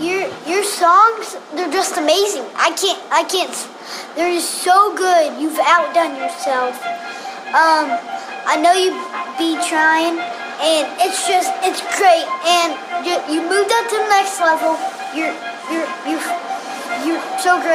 your songs, they're just amazing. I can't. They're just so good. You've outdone yourself. I know you be trying, and it's great. And you moved up to the next level. You're so great.